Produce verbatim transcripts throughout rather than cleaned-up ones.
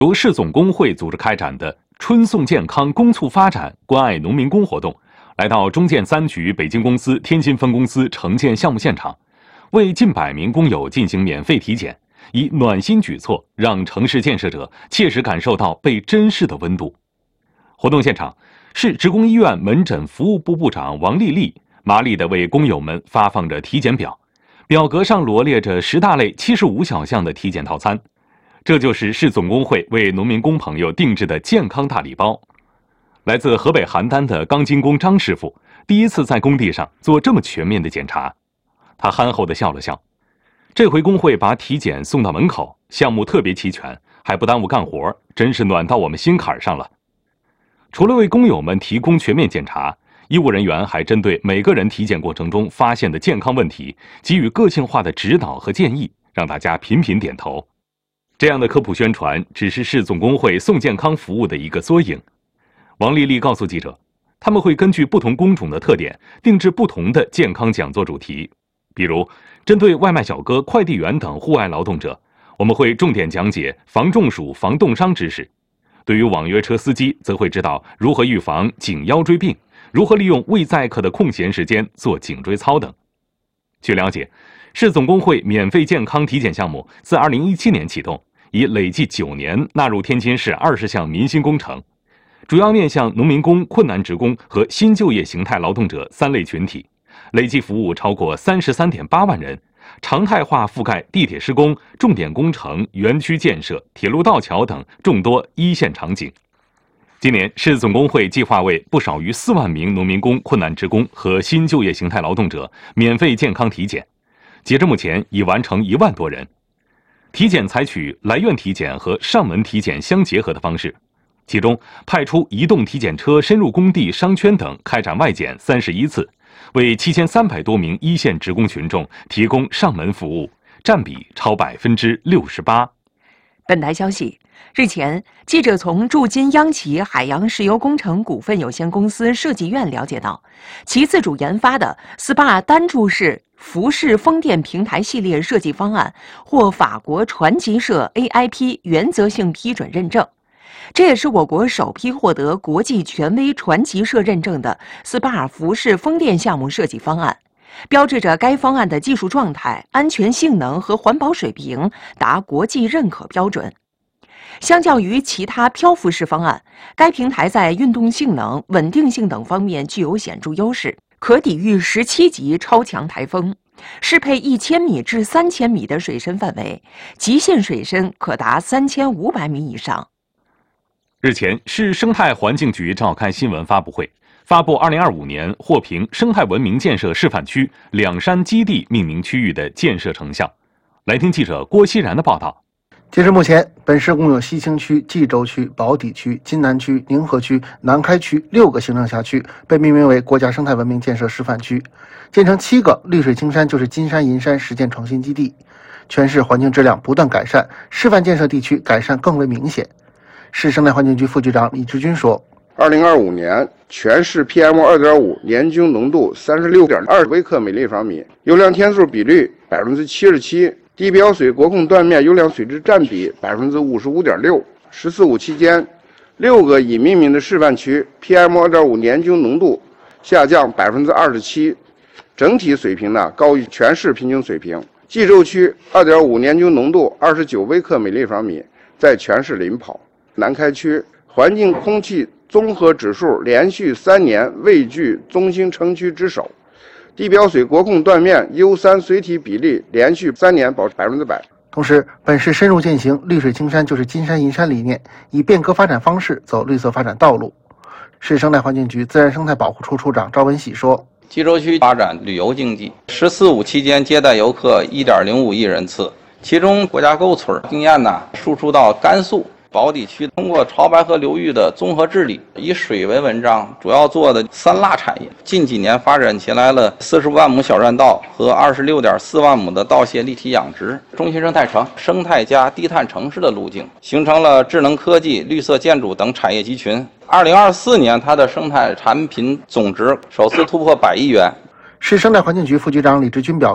由市总工会组织开展的春送健康，恭促发展，关爱农民工活动，来到中建三局北京公司天津分公司城建项目现场，为近百名工友进行免费体检，以暖心举措让城市建设者切实感受到被珍视的温度。活动现场，市职工医院门诊服务部部长王丽丽麻利地为工友们发放着体检表，表格上罗列着十大类七十五小项的体检套餐。这就是市总工会为农民工朋友定制的健康大礼包。来自河北邯郸的钢筋工张师傅第一次在工地上做这么全面的检查，他憨厚地笑了笑。这回工会把体检送到门口，项目特别齐全，还不耽误干活，真是暖到我们心坎上了。除了为工友们提供全面检查，医务人员还针对每个人体检过程中发现的健康问题给予个性化的指导和建议，让大家频频点头。这样的科普宣传只是市总工会送健康服务的一个缩影。王丽丽告诉记者，他们会根据不同工种的特点定制不同的健康讲座主题，比如针对外卖小哥、快递员等户外劳动者，我们会重点讲解防中暑、防冻伤知识；对于网约车司机，则会指导如何预防颈腰椎病，如何利用未载客的空闲时间做颈椎操等。据了解，市总工会免费健康体检项目自二零一七年启动，已累计九年纳入天津市二十项民心工程，主要面向农民工、困难职工和新就业形态劳动者三类群体，累计服务超过三十三点八万人，常态化覆盖地铁施工、重点工程、园区建设、铁路道桥等众多一线场景。今年，市总工会计划为不少于四万名农民工、困难职工和新就业形态劳动者免费健康体检，截至目前已完成一万多人。体检采取来院体检和上门体检相结合的方式，其中派出移动体检车深入工地、商圈等开展外检三十一次，为七千三百多名一线职工群众提供上门服务，占比超百分之六十八。 本台消息，日前，记者从驻京央企海洋石油工程股份有限公司设计院了解到，其自主研发的 S P A 单柱式浮式风电平台系列设计方案获法国传奇社 A I P 原则性批准认证。这也是我国首批获得国际权威传奇社认证的 S P A 浮式风电项目设计方案，标志着该方案的技术状态、安全性能和环保水平达国际认可标准。相较于其他漂浮式方案，该平台在运动性能、稳定性等方面具有显著优势，可抵御十七级超强台风，适配一千米至三千米的水深范围，极限水深可达三千五百米以上。 日前，市生态环境局召开新闻发布会，发布二零二五年获评生态文明建设示范区两山基地命名区域的建设成效。来听记者郭熙然的报道。 截至目前，本市共有西青区、冀州区、宝坻区、津南区、宁河区、南开区六个行政辖区被命名为国家生态文明建设示范区，建成七个绿水青山就是金山银山实践创新基地。全市环境质量不断改善，示范建设地区改善更为明显。市生态环境局副局长李志军说， 二零二五年全市 P M 二点五 年均浓度三十六点二微克每立方米，优良天数比率百分之七十七，地表水国控断面优良水质占比百分之五十五点六。十四五期间，六个已命名的示范区 P M 二点五 年均浓度下降百分之二十七，整体水平呢高于全市平均水平。冀州区 二点五 年均浓度二十九微克每立方米，在全市领跑。南开区环境空气综合指数连续三年位居中心城区之首，地表水国控断面 U 三 水体比例连续三年保持百分之百。 同时，本市深入践行绿水青山就是金山银山理念，以变革发展方式走绿色发展道路。市生态环境局自然生态保护处处长赵文喜说， 冀州区发展旅游经济，十四五期间接待游客 一点零五亿人次，其中国家沟村经验呢输出到甘肃。宝坻区通过潮白河流域的综合治理，以水为文章，主要做的三蜡产业。近几年发展起来了四十万亩小栈道和二十六点四万亩的稻蟹立体养殖，中心生态城、生态加低碳城市的路径，形成了智能科技、绿色建筑等产业集群。二零二四年，它的生态产品总值首次突破百亿元。 市生态环境局副局长李志军表示，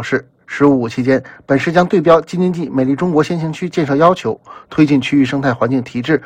“十五五”期间，本市将对标京津冀美丽中国先行区建设要求，推进区域生态环境提质